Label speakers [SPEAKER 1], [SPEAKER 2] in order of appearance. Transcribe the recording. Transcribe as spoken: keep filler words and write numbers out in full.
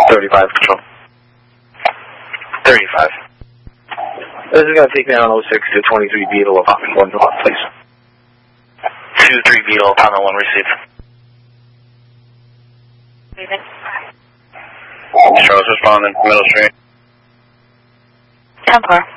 [SPEAKER 1] thirty-five, control.
[SPEAKER 2] thirty-five.
[SPEAKER 1] This is going to take me on oh six to twenty-three Beetle, apartment one north, please.
[SPEAKER 2] two three Beetle, apartment one, received.
[SPEAKER 3] Charles responding, middle street.
[SPEAKER 4] ten four.